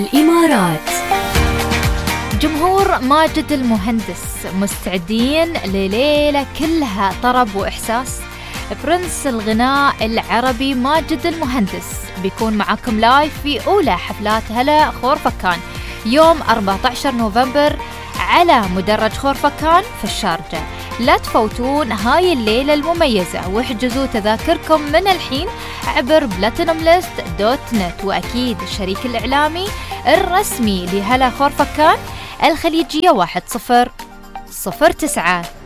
الإمارات. جمهور ماجد المهندس مستعدين لليلة كلها طرب وإحساس. برنس الغناء العربي ماجد المهندس بيكون معاكم لايف في أولى حفلات هلا خورفكان يوم 14 نوفمبر على مدرج خورفكان في الشارجة. لا تفوتون هاي الليلة المميزة، واحجزوا تذاكركم من الحين عبر platinumlist.net. وأكيد الشريك الإعلامي الرسمي لهلا خورفكان الخليجية 1009.